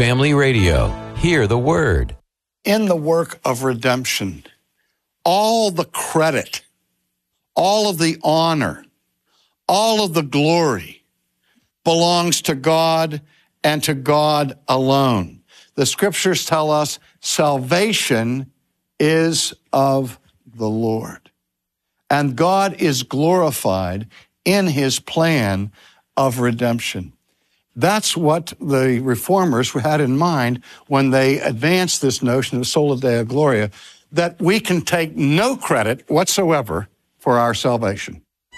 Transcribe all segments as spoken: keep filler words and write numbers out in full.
Family Radio. Hear the Word. In the work of redemption, all the credit, all of the honor, all of the glory belongs to God and to God alone. The scriptures tell us salvation is of the Lord. And God is glorified in his plan of redemption. That's what the reformers had in mind when they advanced this notion of sola deo gloria, that we can take no credit whatsoever for our salvation.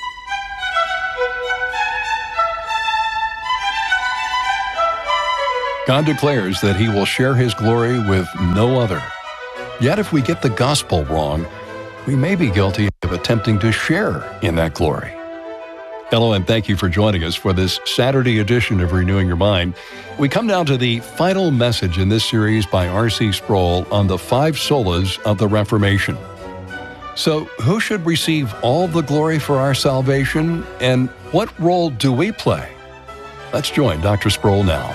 God declares that he will share his glory with no other. Yet if we get the gospel wrong, we may be guilty of attempting to share in that glory. Hello, and thank you for joining us for this Saturday edition of Renewing Your Mind. We come down to the final message in this series by R C Sproul on the five solas of the Reformation. So, who should receive all the glory for our salvation, and what role do we play? Let's join Doctor Sproul now.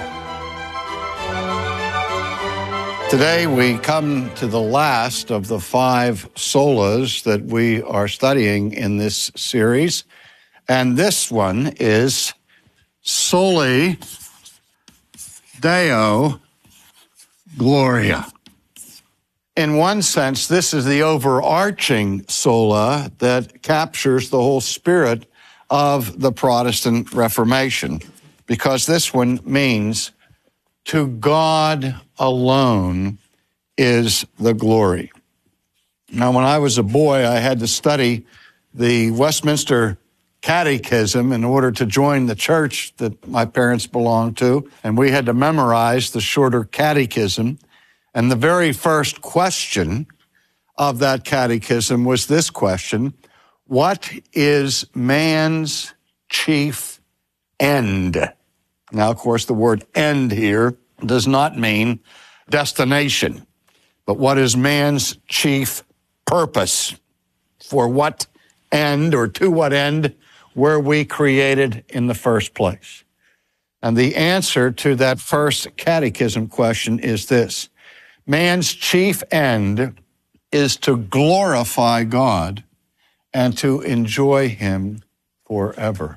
Today we come to the last of the five solas that we are studying in this series. And this one is Soli Deo Gloria. In one sense, this is the overarching sola that captures the whole spirit of the Protestant Reformation, because this one means to God alone is the glory. Now, when I was a boy, I had to study the Westminster Catechism in order to join the church that my parents belonged to, and we had to memorize the shorter catechism. And the very first question of that catechism was this question: what is man's chief end? Now, of course, the word end here does not mean destination, but what is man's chief purpose? For what end, or to what end were we created in the first place? And the answer to that first catechism question is this: man's chief end is to glorify God and to enjoy him forever.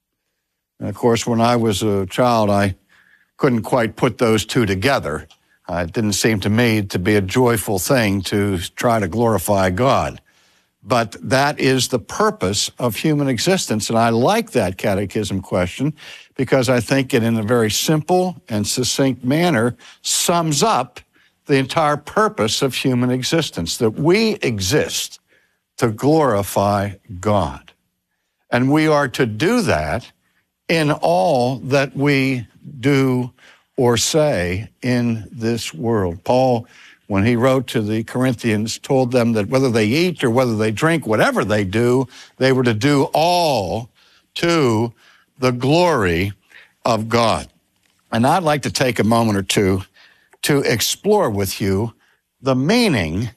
And of course, when I was a child, I couldn't quite put those two together. Uh, it didn't seem to me to be a joyful thing to try to glorify God. But that is the purpose of human existence. And I like that catechism question because I think it, in a very simple and succinct manner, sums up the entire purpose of human existence, that we exist to glorify God. And we are to do that in all that we do or say in this world. Paul, when he wrote to the Corinthians, told them that whether they eat or whether they drink, whatever they do, they were to do all to the glory of God. And I'd like to take a moment or two to explore with you the meaning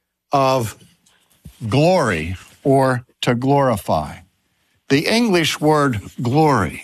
of glory, or to glorify. The English word glory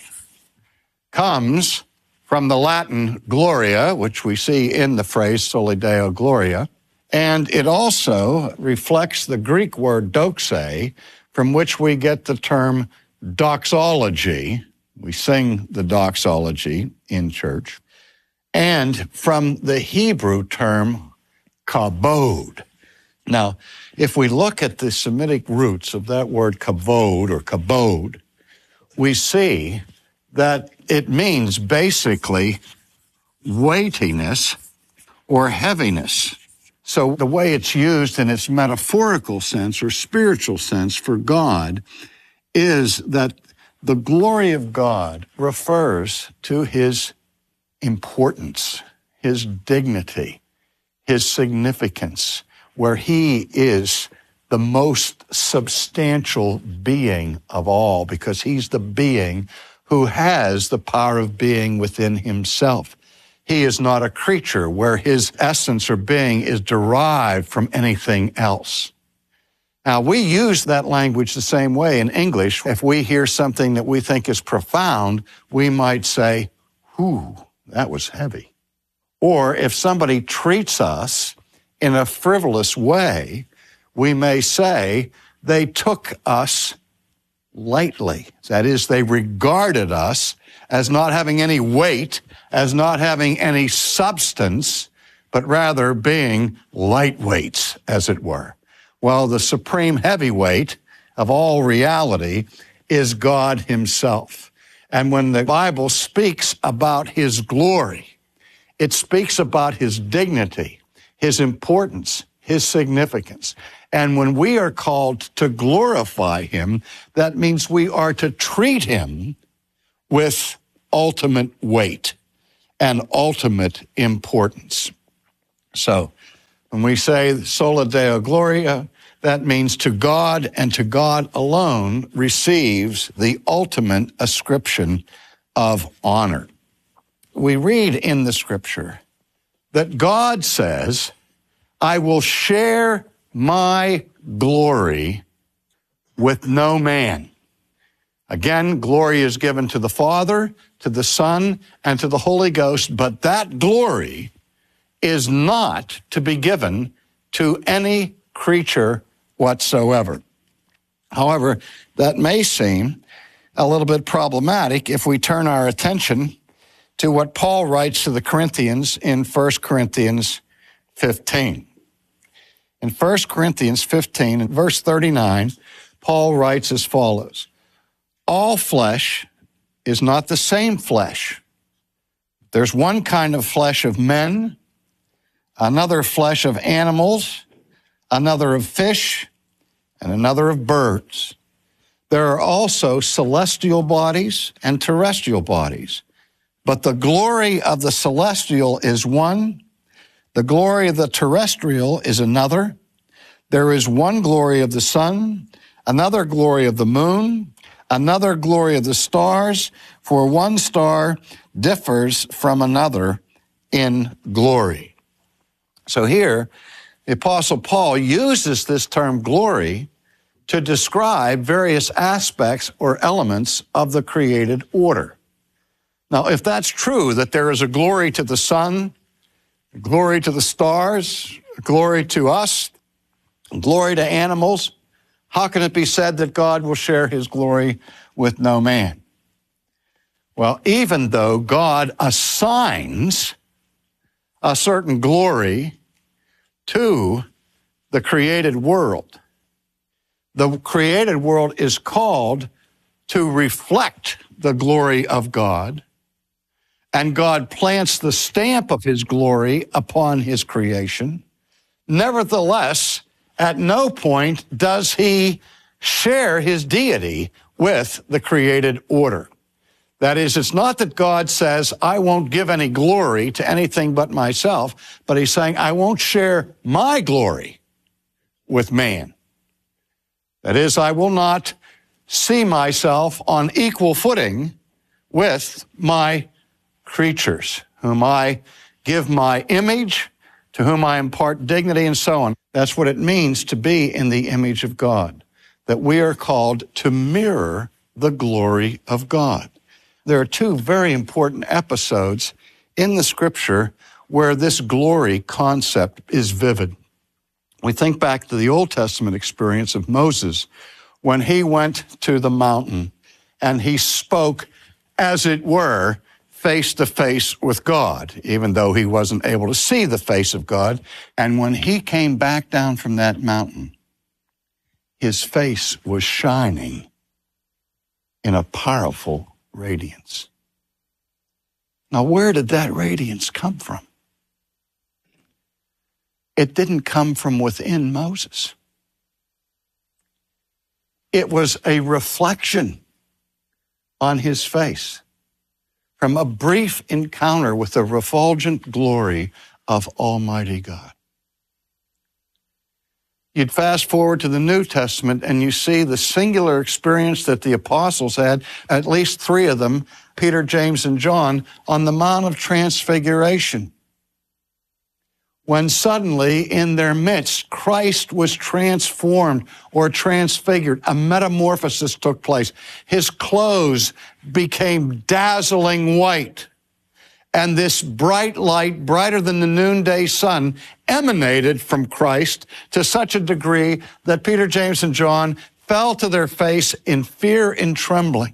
comes from the Latin gloria, which we see in the phrase Soli Deo Gloria, and it also reflects the Greek word doxe, from which we get the term doxology. We sing the doxology in church. And from the Hebrew term kabod. Now, if we look at the Semitic roots of that word kavod or kabod, we see that it means basically weightiness or heaviness. So the way it's used in its metaphorical sense or spiritual sense for God is that the glory of God refers to his importance, his dignity, his significance, where he is the most substantial being of all, because he's the being who has the power of being within himself. He is not a creature where his essence or being is derived from anything else. Now, we use that language the same way in English. If we hear something that we think is profound, we might say, "Whew, that was heavy." Or if somebody treats us in a frivolous way, we may say they took us lightly. That is, they regarded us as not having any weight, as not having any substance, but rather being lightweights, as it were. Well, the supreme heavyweight of all reality is God himself. And when the Bible speaks about his glory, it speaks about his dignity, his importance, his significance. And when we are called to glorify him, that means we are to treat him with ultimate weight and ultimate importance. So when we say sola Deo Gloria, that means to God and to God alone receives the ultimate ascription of honor. We read in the scripture that God says, I will share my glory with no man. Again, glory is given to the Father, to the Son, and to the Holy Ghost, but that glory is not to be given to any creature whatsoever. However, that may seem a little bit problematic if we turn our attention to what Paul writes to the Corinthians in First Corinthians fifteen. In First Corinthians fifteen, verse thirty-nine, Paul writes as follows, all flesh is not the same flesh. There's one kind of flesh of men, another flesh of animals, another of fish, and another of birds. There are also celestial bodies and terrestrial bodies, but the glory of the celestial is one, the glory of the terrestrial is another. There is one glory of the sun, another glory of the moon, another glory of the stars, for one star differs from another in glory. So here, the Apostle Paul uses this term glory to describe various aspects or elements of the created order. Now, if that's true, that there is a glory to the sun, a glory to the stars, a glory to us, a glory to animals, how can it be said that God will share his glory with no man? Well, even though God assigns a certain glory to the created world, the created world is called to reflect the glory of God, and God plants the stamp of his glory upon his creation. Nevertheless, at no point does he share his deity with the created order. That is, it's not that God says, I won't give any glory to anything but myself, but he's saying, I won't share my glory with man. That is, I will not see myself on equal footing with my creatures, whom I give my image, to whom I impart dignity, and so on. That's what it means to be in the image of God, that we are called to mirror the glory of God. There are two very important episodes in the scripture where this glory concept is vivid. We think back to the Old Testament experience of Moses when he went to the mountain and he spoke, as it were, face to face with God, even though he wasn't able to see the face of God. And when he came back down from that mountain, his face was shining in a powerful radiance. Now, where did that radiance come from? It didn't come from within Moses. It was a reflection on his face from a brief encounter with the refulgent glory of Almighty God. You'd fast forward to the New Testament and you see the singular experience that the apostles had, at least three of them, Peter, James, and John, on the Mount of Transfiguration, when suddenly in their midst, Christ was transformed or transfigured. A metamorphosis took place. His clothes became dazzling white, And this bright light, brighter than the noonday sun, emanated from Christ to such a degree that Peter, James, and John fell to their face in fear and trembling.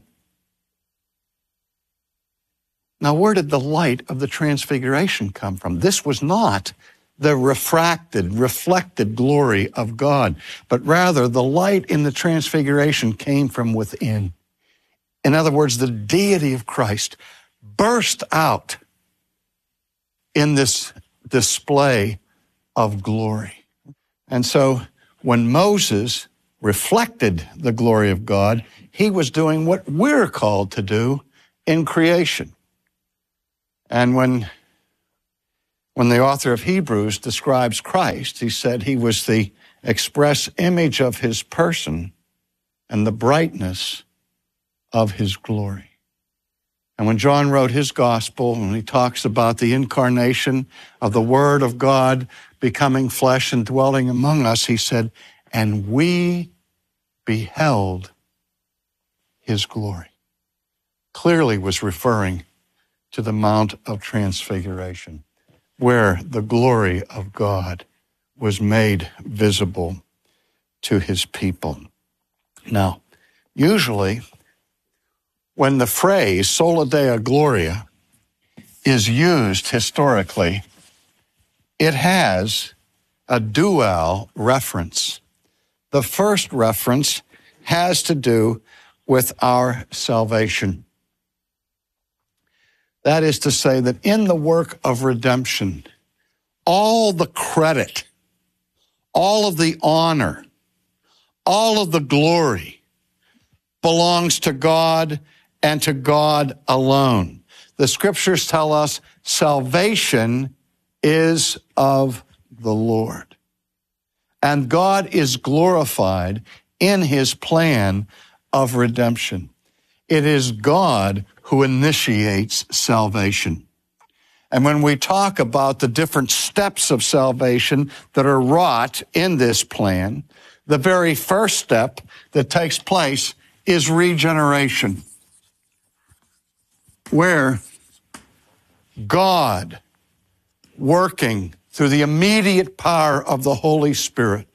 Now, where did the light of the transfiguration come from? This was not the refracted, reflected glory of God, but rather the light in the transfiguration came from within. In other words, the deity of Christ burst out in this display of glory. And so when Moses reflected the glory of God, he was doing what we're called to do in creation. And when, when the author of Hebrews describes Christ, he said he was the express image of his person and the brightness of his glory. And when John wrote his gospel, and he talks about the incarnation of the Word of God becoming flesh and dwelling among us, he said, and we beheld his glory. Clearly was referring to the Mount of Transfiguration, where the glory of God was made visible to his people. Now, usually, when the phrase sola dea gloria is used historically, it has a dual reference. The first reference has to do with our salvation. That is to say that in the work of redemption, all the credit, all of the honor, all of the glory belongs to God and to God alone. The scriptures tell us salvation is of the Lord. And God is glorified in his plan of redemption. It is God who initiates salvation. And when we talk about the different steps of salvation that are wrought in this plan, the very first step that takes place is regeneration, where God, working through the immediate power of the Holy Spirit,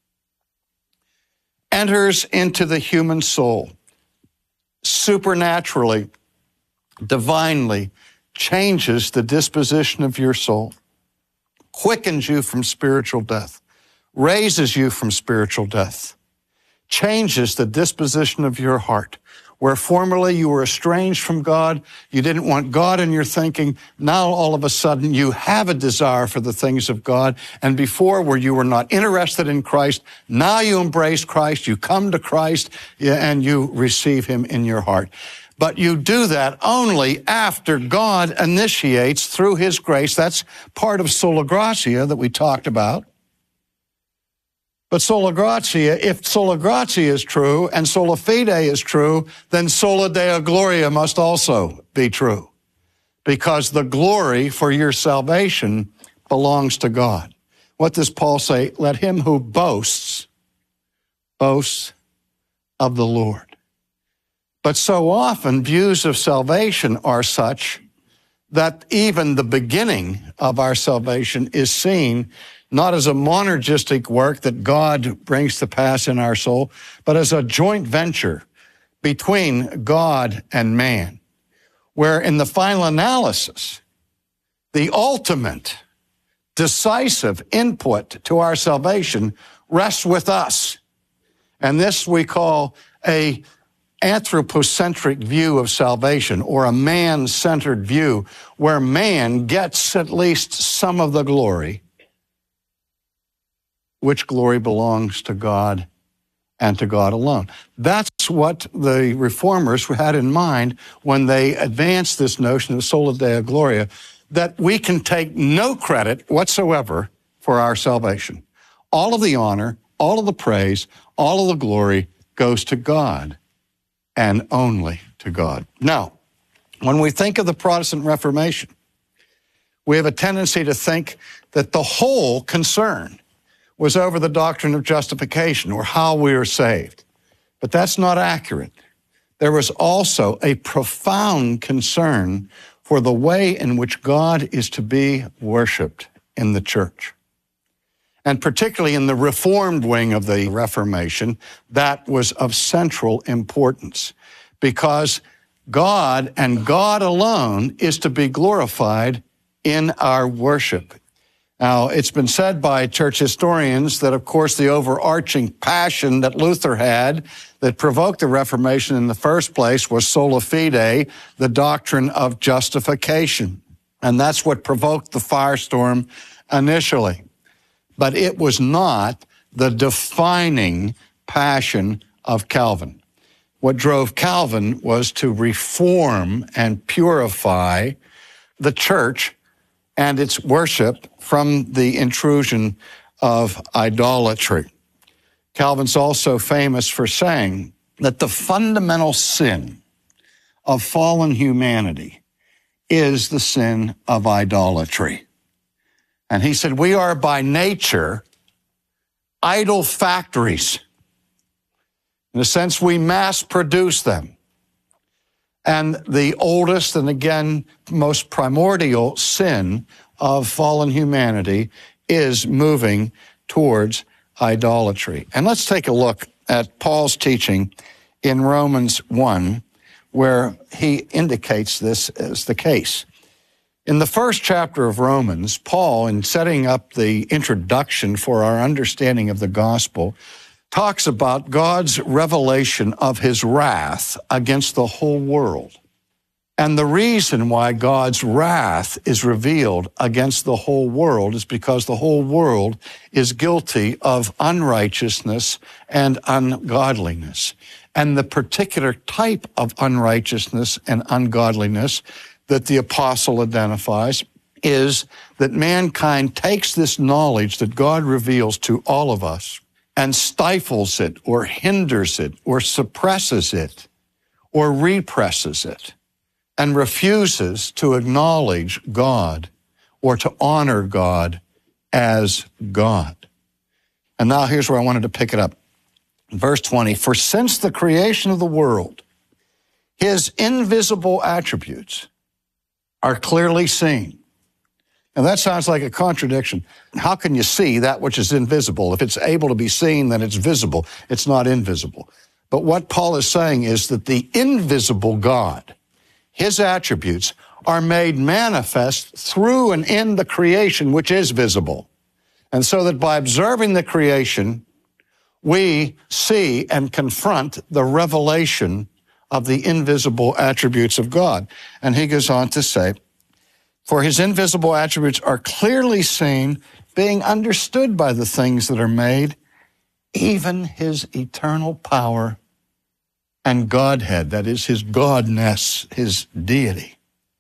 enters into the human soul, supernaturally, divinely changes the disposition of your soul, quickens you from spiritual death, raises you from spiritual death, changes the disposition of your heart. Where formerly you were estranged from God, you didn't want God in your thinking, now all of a sudden you have a desire for the things of God. And before, where you were not interested in Christ, now you embrace Christ, you come to Christ, and you receive him in your heart. But you do that only after God initiates through his grace. That's part of sola gratia that we talked about. But sola gratia, if sola gratia is true and sola fide is true, then sola dea gloria must also be true, because the glory for your salvation belongs to God. What does Paul say? Let him who boasts, boast of the Lord. But so often views of salvation are such that even the beginning of our salvation is seen not as a monergistic work that God brings to pass in our soul, but as a joint venture between God and man, where in the final analysis, the ultimate decisive input to our salvation rests with us. And this we call a anthropocentric view of salvation, or a man-centered view, where man gets at least some of the glory, which glory belongs to God and to God alone. That's what the reformers had in mind when they advanced this notion of sola dea gloria, that we can take no credit whatsoever for our salvation. All of the honor, all of the praise, all of the glory goes to God and only to God. Now, when we think of the Protestant Reformation, we have a tendency to think that the whole concern was over the doctrine of justification, or how we are saved. But that's not accurate. There was also a profound concern for for the way in which God is to be worshiped in the church. And particularly in the Reformed wing of the Reformation, that was of central importance, because God and God alone is to be glorified in our worship. Now, it's been said by church historians that, of course, the overarching passion that Luther had that provoked the Reformation in the first place was sola fide, the doctrine of justification. And that's what provoked the firestorm initially. But it was not the defining passion of Calvin. What drove Calvin was to reform and purify the church and its worship from the intrusion of idolatry. Calvin's also famous for saying that the fundamental sin of fallen humanity is the sin of idolatry. And he said, we are by nature idol factories. In a sense, we mass produce them. And the oldest and again, most primordial sin of fallen humanity is moving towards idolatry. And let's take a look at Paul's teaching in Romans one, where he indicates this as the case. In the first chapter of Romans, Paul, in setting up the introduction for our understanding of the gospel, talks about God's revelation of his wrath against the whole world. And the reason why God's wrath is revealed against the whole world is because the whole world is guilty of unrighteousness and ungodliness. And the particular type of unrighteousness and ungodliness that the apostle identifies is that mankind takes this knowledge that God reveals to all of us and stifles it or hinders it or suppresses it or represses it and refuses to acknowledge God or to honor God as God. And now here's where I wanted to pick it up. Verse twenty, for since the creation of the world, his invisible attributes are clearly seen. And that sounds like a contradiction. How can you see that which is invisible? If it's able to be seen, then it's visible. It's not invisible. But what Paul is saying is that the invisible God, his attributes, are made manifest through and in the creation which is visible. And so that by observing the creation, we see and confront the revelation of the invisible attributes of God. And he goes on to say, for his invisible attributes are clearly seen, being understood by the things that are made, even his eternal power and Godhead, that is his godness, his deity,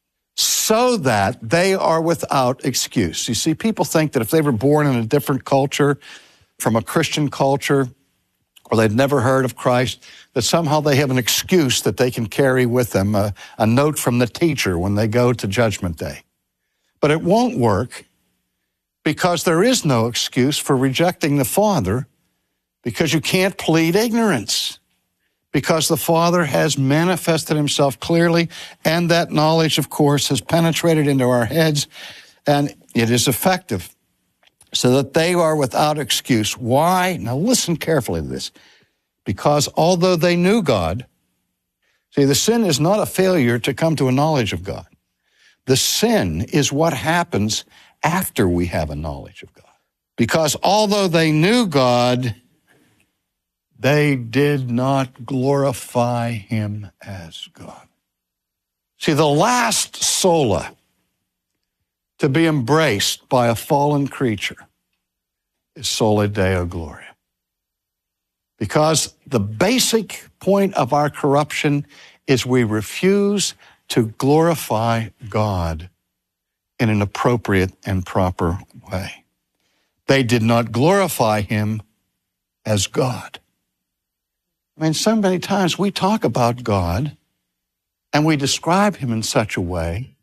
so that they are without excuse. You see, people think that if they were born in a different culture, from a Christian culture, or they'd never heard of Christ, that somehow they have an excuse that they can carry with them, a, a note from the teacher when they go to Judgment Day. But it won't work because there is no excuse for rejecting the Father, because you can't plead ignorance, because the Father has manifested himself clearly, and that knowledge, of course, has penetrated into our heads, and it is effective, so that they are without excuse. Why? Now listen carefully to this. Because although they knew God, see, the sin is not a failure to come to a knowledge of God. The sin is what happens after we have a knowledge of God. Because although they knew God, they did not glorify him as God. See, the last sola to be embraced by a fallen creature is sola Deo Gloria. Because the basic point of our corruption is we refuse to glorify God in an appropriate and proper way. They did not glorify him as God. I mean, so many times we talk about God and we describe him in such a way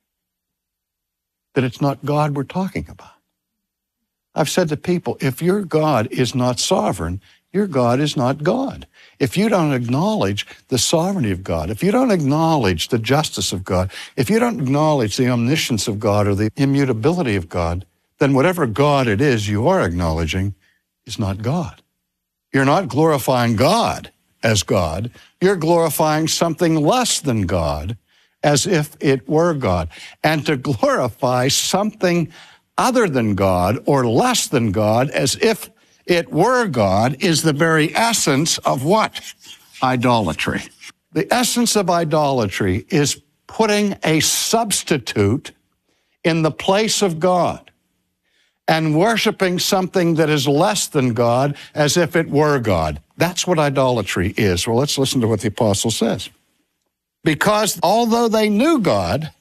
that it's not God we're talking about. I've said to people, if your God is not sovereign, your God is not God. If you don't acknowledge the sovereignty of God, if you don't acknowledge the justice of God, if you don't acknowledge the omniscience of God or the immutability of God, then whatever God it is you are acknowledging is not God. You're not glorifying God as God. You're glorifying something less than God as if it were God. And to glorify something other than God or less than God as if it were God is the very essence of what? Idolatry. The essence of idolatry is putting a substitute in the place of God and worshiping something that is less than God as if it were God. That's what idolatry is. Well, let's listen to what the apostle says. Because although they knew God,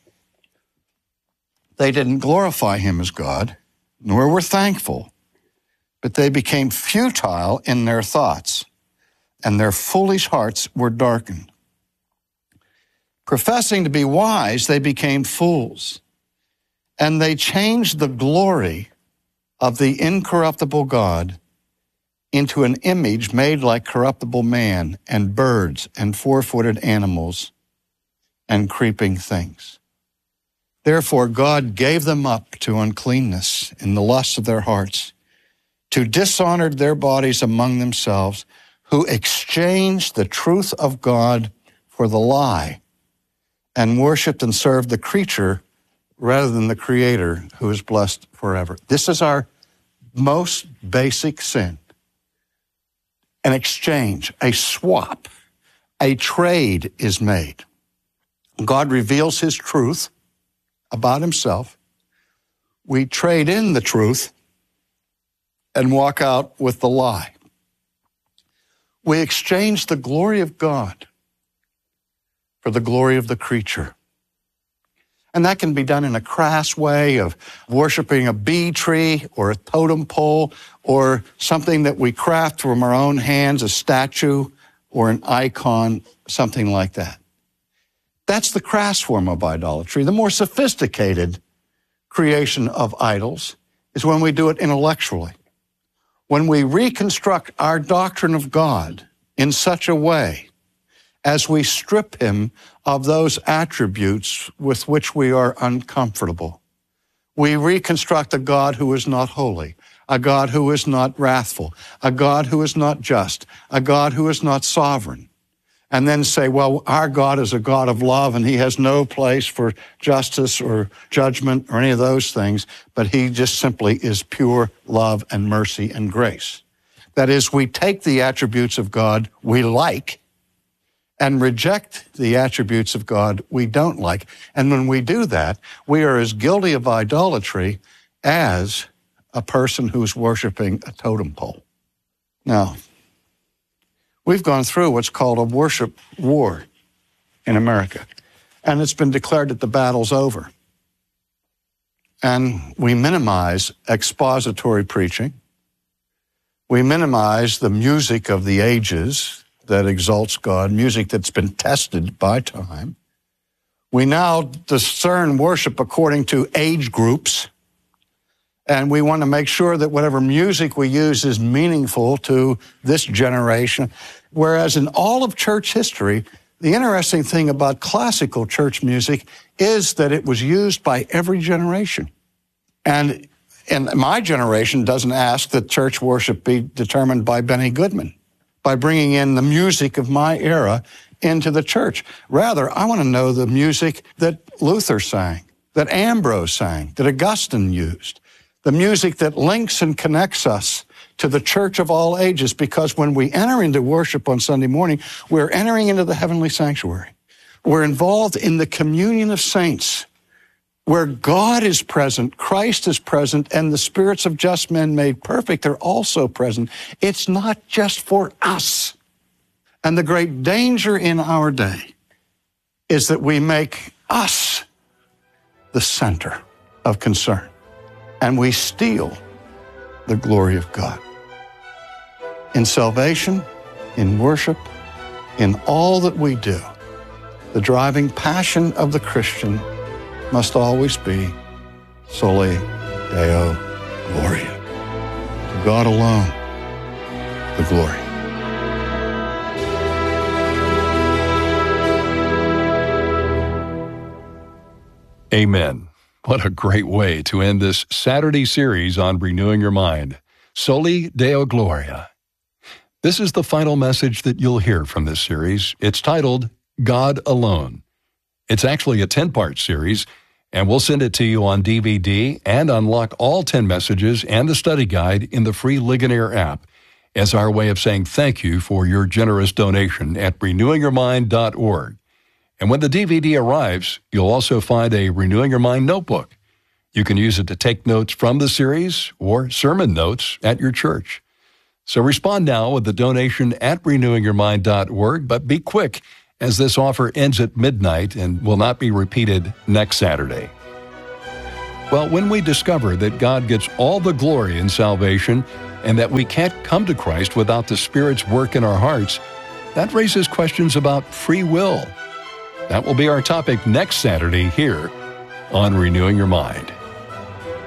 they didn't glorify him as God, nor were thankful, but they became futile in their thoughts, and their foolish hearts were darkened. Professing to be wise, they became fools, and they changed the glory of the incorruptible God into an image made like corruptible man and birds and four-footed animals and creeping things. Therefore, God gave them up to uncleanness in the lusts of their hearts, to dishonor their bodies among themselves, who exchanged the truth of God for the lie, and worshiped and served the creature rather than the Creator, who is blessed forever. This is our most basic sin. An exchange, a swap, a trade is made. God reveals his truth about himself. We trade in the truth and walk out with the lie. We exchange the glory of God for the glory of the creature. And that can be done in a crass way of worshiping a bee tree or a totem pole or something that we craft from our own hands, a statue or an icon, something like that. That's the crass form of idolatry. The more sophisticated creation of idols is when we do it intellectually. When we reconstruct our doctrine of God in such a way as we strip him of those attributes with which we are uncomfortable. We reconstruct a God who is not holy, a God who is not wrathful, a God who is not just, a God who is not sovereign. And then say, well, our God is a God of love and he has no place for justice or judgment or any of those things, but he just simply is pure love and mercy and grace. That is, we take the attributes of God we like and reject the attributes of God we don't like. And when we do that, we are as guilty of idolatry as a person who's worshiping a totem pole. Now, we've gone through what's called a worship war in America, and it's been declared that the battle's over. And we minimize expository preaching. We minimize the music of the ages that exalts God, music that's been tested by time. We now discern worship according to age groups, and we want to make sure that whatever music we use is meaningful to this generation. Whereas in all of church history, the interesting thing about classical church music is that it was used by every generation. And, and my generation doesn't ask that church worship be determined by Benny Goodman, by bringing in the music of my era into the church. Rather, I want to know the music that Luther sang, that Ambrose sang, that Augustine used, the music that links and connects us to the church of all ages, because when we enter into worship on Sunday morning, we're entering into the heavenly sanctuary. We're involved in the communion of saints, where God is present, Christ is present, and the spirits of just men made perfect are also present. It's not just for us. And the great danger in our day is that we make us the center of concern, and we steal the glory of God. In salvation, in worship, in all that we do, the driving passion of the Christian must always be Soli Deo Gloria. To God alone the glory. Amen. What a great way to end this Saturday series on Renewing Your Mind. Soli Deo Gloria. This is the final message that you'll hear from this series. It's titled, God Alone. It's actually a ten-part series, and we'll send it to you on D V D and unlock all ten messages and the study guide in the free Ligonier app as our way of saying thank you for your generous donation at renewing your mind dot org. And when the D V D arrives, you'll also find a Renewing Your Mind notebook. You can use it to take notes from the series or sermon notes at your church. So respond now with the donation at renewing your mind dot org, but be quick as this offer ends at midnight and will not be repeated next Saturday. Well, when we discover that God gets all the glory in salvation and that we can't come to Christ without the Spirit's work in our hearts, that raises questions about free will. That will be our topic next Saturday here on Renewing Your Mind.